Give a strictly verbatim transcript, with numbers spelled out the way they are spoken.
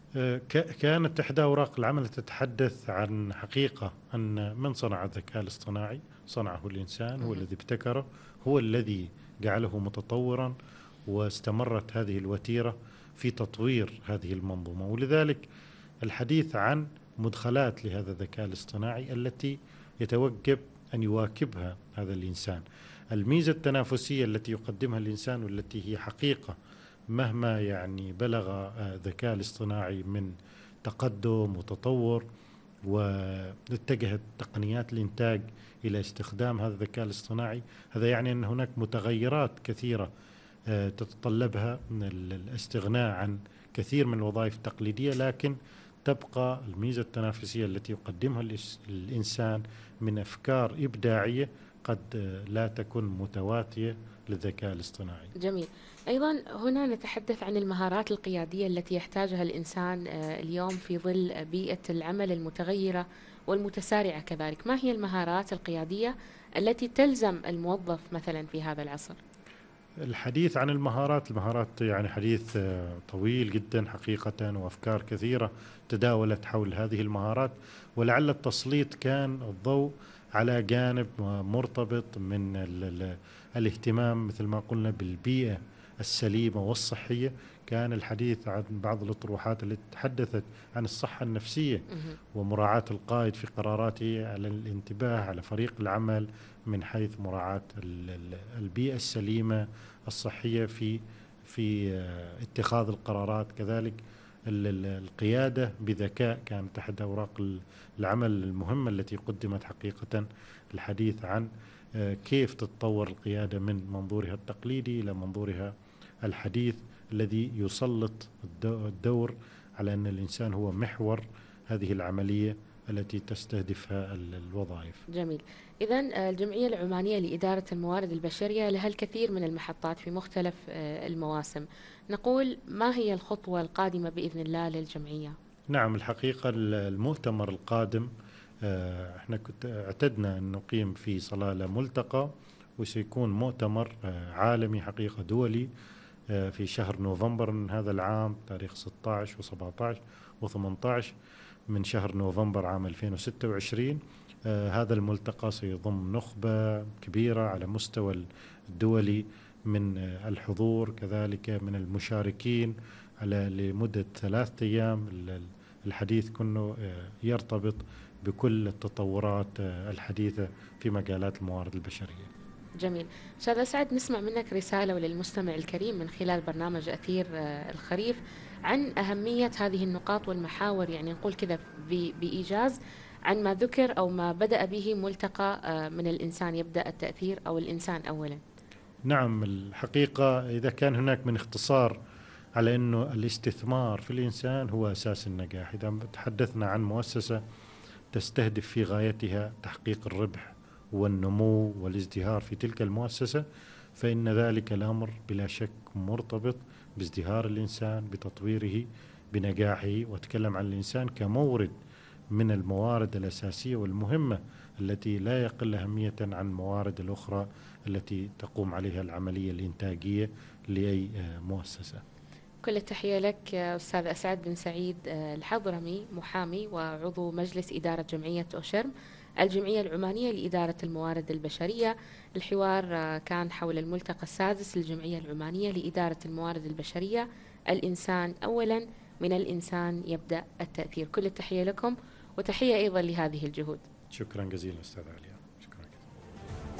آه، ك- كانت إحدى أوراق العمل تتحدث عن حقيقة أن من صنع الذكاء الاصطناعي صنعه الإنسان، هو مهم. الذي ابتكره، هو الذي جعله متطورا، واستمرت هذه الوتيرة في تطوير هذه المنظومة. ولذلك الحديث عن مدخلات لهذا الذكاء الاصطناعي التي يتوجب أن يواكبها هذا الإنسان. الميزة التنافسية التي يقدمها الإنسان والتي هي حقيقة مهما يعني بلغ آه، الذكاء الاصطناعي من تقدم وتطور، واتجهت تقنيات الإنتاج إلى استخدام هذا الذكاء الاصطناعي، هذا يعني أن هناك متغيرات كثيرة آه، تتطلبها من ال- الاستغناء عن كثير من الوظائف التقليدية، لكن تبقى الميزة التنافسية التي يقدمها الإس- الإنسان من أفكار إبداعية قد آه، لا تكون متواتية للذكاء الاصطناعي. جميل. أيضا هنا نتحدث عن المهارات القيادية التي يحتاجها الإنسان آه، اليوم في ظل بيئة العمل المتغيرة والمتسارعة كذلك. ما هي المهارات القيادية التي تلزم الموظف مثلا في هذا العصر؟ الحديث عن المهارات المهارات يعني حديث آه، طويل جدا حقيقة، وأفكار كثيرة تداولت حول هذه المهارات، ولعل التسليط كان الضوء على جانب مرتبط من ال ال الاهتمام مثل ما قلنا بالبيئة السليمة والصحية. كان الحديث عن بعض الأطروحات التي تحدثت عن الصحة النفسية مهم. ومراعاة القائد في قراراته على الانتباه على فريق العمل من حيث مراعاة ال- ال- البيئة السليمة الصحية في في آه، اتخاذ القرارات. كذلك ال- ال- القيادة بذكاء كانت أحد أوراق ال- العمل المهمة التي قدمت حقيقة. الحديث عن آه، كيف تتطور القيادة من منظورها التقليدي إلى منظورها الحديث الذي يسلط الدو- الدور على أن الإنسان هو محور هذه العملية التي تستهدفها ال- الوظائف. جميل. إذا الجمعية العمانية لإدارة الموارد البشرية لها الكثير من المحطات في مختلف آه، المواسم. نقول ما هي الخطوة القادمة بإذن الله للجمعية؟ نعم، الحقيقة ال- المؤتمر القادم آه، احنا كنت اعتدنا أن نقيم في صلالة ملتقى، وسيكون مؤتمر آه، عالمي حقيقة دولي آه، في شهر نوفمبر من هذا العام، تاريخ ستة عشر و17 و18 من شهر نوفمبر عام ألفين وستة وعشرين. آه، هذا الملتقى سيضم نخبة كبيرة على مستوى الدولي من آه، الحضور، كذلك من المشاركين، على لمدة ثلاثة أيام. ال- الحديث كله آه، يرتبط بكل التطورات آه، الحديثة في مجالات الموارد البشرية. جميل. أستاذ أسعد، نسمع منك رسالة وللمستمع الكريم من خلال برنامج أثير آه، الخريف عن أهمية هذه النقاط والمحاور، يعني نقول كذا ب- بإيجاز عن ما ذكر أو ما بدأ به ملتقى آه، من الإنسان يبدأ التأثير أو الإنسان أولا. نعم، الحقيقة إذا كان هناك من اختصار على أنه الاستثمار في الإنسان هو أساس النجاح، إذا تحدثنا عن مؤسسة تستهدف في غايتها تحقيق الربح والنمو والازدهار في تلك المؤسسة، فإن ذلك الأمر بلا شك مرتبط بازدهار الإنسان، بتطويره، بنجاحه. وأتكلم عن الإنسان كمورد من الموارد الأساسية والمهمة التي لا يقل أهمية عن الموارد الأخرى التي تقوم عليها العملية الإنتاجية لأي آه، مؤسسة. كل التحية لك آه، أستاذ أسعد بن سعيد آه، الحضرمي، محامي وعضو مجلس إدارة جمعية أوشرم، الجمعية العمانية لإدارة الموارد البشرية. الحوار آه، كان حول الملتقى السادس للجمعية العمانية لإدارة الموارد البشرية، الإنسان أولا، من الإنسان يبدأ التأثير. كل التحية لكم، وتحية أيضا لهذه الجهود. شكرا جزيلا أستاذ عليا.